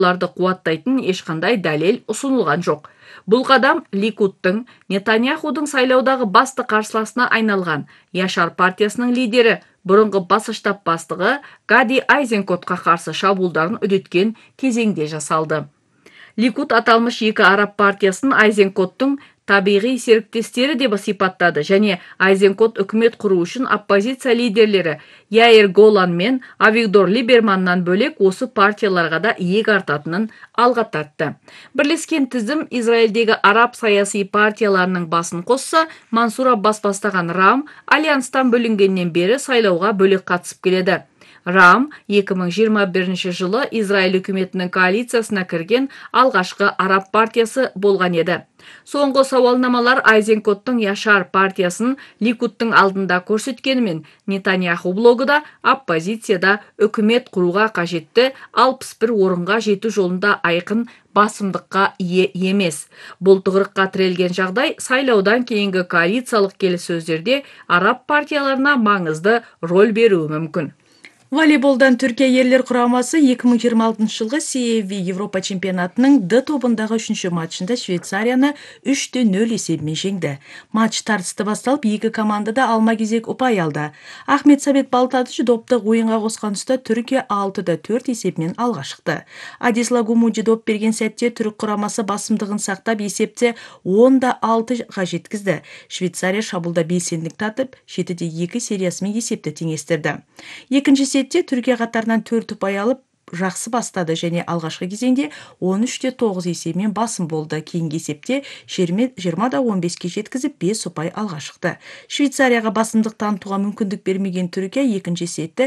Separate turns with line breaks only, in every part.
Оларды қуаттайтын ешқандай дәлел ұсынылған жоқ. Бұл қадам Ликудтың Нетаньяхудың сайлаудағы басты қарсыласына айналған Яшар партиясының лидері, бұрынғы бас штаб бастығы Гади Айзенкотқа қарсы шабуылдарын үдеткен кезеңде жасалды. Ликуд аталмыш екі араб партиясын Айзенкоттың табиғи серіктестері деп сипаттады және Айзенкот үкімет құру үшін оппозиция лидерлері Яир Голан мен Авигдор Либерманнан бөлек осы партияларға да иек артатынын алға тартты. Бірлескен тізім Израильдегі араб саяси партияларының басын қосса, Мансур Аббас бастаған Рам альянстан бөлінгеннен бері сайлауға бөлек қатысып келеді. Рам 2021 жылы Израиль үкіметінің коалициясына кірген алғашқы араб партиясы болған еді. Соңғы сауалнамалар Айзенкоттың Яшар партиясын Ликудтың алдында көрсеткенімен, Нетаньяху блогы да оппозицияда үкімет құруға қажетті 61 орынға жету жолында айқын басымдыққа ие емес. Бұл тығырыққа тірелген жағдай сайлаудан кейінгі коалициялық келіссөздерде араб партияларына маңызды роль беруі мүмкін.
Волейболдан Түркия ерлер құрамасы 2026 жылғы CAV Европа чемпионатының Д тобындағы 3-ші матчында Швейцарияны 3-0 есебімен жеңді. Матч тартысты басталып, екі команда да алма-кезек ұпай алды. Ахмет Сабет Балтадыш доптық ойынға қосқан тұста Түркия 6-4 есебімен алға шықты. Адисла Гумуджи доп берген сәтте түрік құрамасы басымдығын сақтап, есепте 10-6-ға жеткізді. Швейцария шабуылда белсенділік татып, 7-2 сериясымен есепті теңестірді. Екінші сетте Түркия қатарынан 4 ұпай алып, жақсы бастады және алғашқы кезеңде 13-9 есебімен басым болды. Кейінгі есепте 20-15-ке жеткізіп 5 ұпай алға шықты. Швейцарияға басымдық танытуға мүмкіндік бермеген Түркия екінші сетті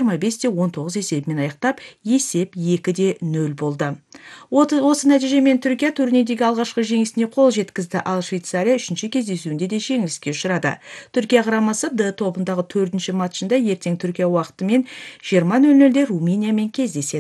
25-19 есебімен аяқтап, есеп 2-0 болды. Осы нәтижемен Түркия турнирдегі алғашқы жеңісіне қол жеткізді, ал Швейцария үшінші кездесуінде де жеңіліске ұшырады. Түркия құрамасы Д тобындағы 4-ші матчында ертең Түркия уақытымен 20:00-де Румыниямен кездеседі.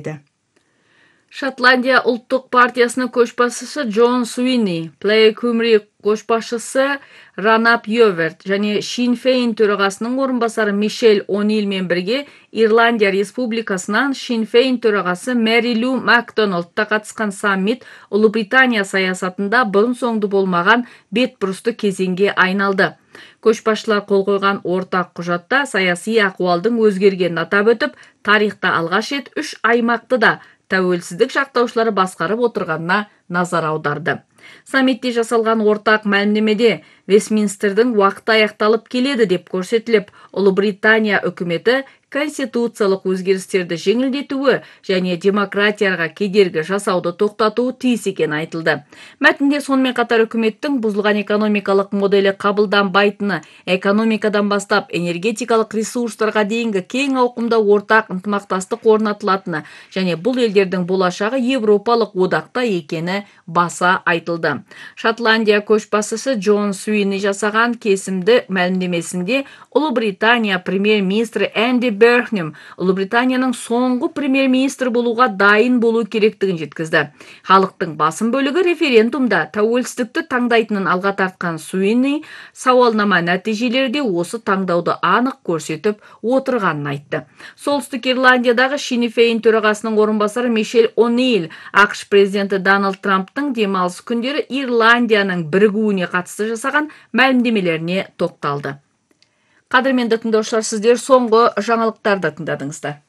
Шотландия ұлттық партиясының көшбасшысы Джон Суини, Плей Cymru көшбасшысы Ранап Йоверт және Sinn Féin төрағасының орынбасары Мишель О'Нилмен бірге Ирландия Республикасынан Sinn Féin төрағасы Мэри Лу Макдоналдта қатысқан саммит Ұлыбритания саясатында бұрын-соңды болмаған бетбұрысты кезеңге айналды. Көшбасшылар қол қойған ортақ құжатта саяси ахуалдың өзгергенін атап өтіп, тарихта алғаш рет 3 аймақты да тәуелсіздік жақтаушылары басқарып отырғанына назар аударды. Саммитте жасалған ортақ мәлімдемеде Вестминстердің уақыты аяқталып келеді деп көрсетіліп, Ұлыбритания үкіметі конституциялық өзгерістерді жеңілдетуі және демократияға кедергі жасауды тоқтатуы тиіс екені айтылды. Мәтінде сонымен қатар үкіметтің бұзылған экономикалық моделі қабылданбайтыны, экономикадан бастап энергетикалық ресурстарға дейінгі кең ауқымда ортақ ынтымақтастық орнатылатыны және бұл елдердің болашағы Европалық одақта екені баса айтылды. Шотландия көшбасшысы Джон Суини жасаған кесімді мәлімдемесінде Ұлыбритания премьер-министрі Энди Берхнем Ұлыбританияның соңғы премьер-министр болуға дайын болу керектігін жеткізді. Халықтың басым бөлігі референдумда тәуелсіздікті таңдайтынын алға тартқан Суини сауалнама нәтижелерде осы таңдауды анық көрсетіп отырғанын айтты. Солтүстік Ирландиядағы Sinn Féin төрағасының орынбасары Мишель О'Нил ақш президенті Дональд Трамптың демалыс күндері Ирландияның бірігуіне қатысты жасаған мәлімдемелеріне тоқталды. Қадірменді тыңдаушылар, сіздер соңғы жаңалықтарды тыңдадыңыздар.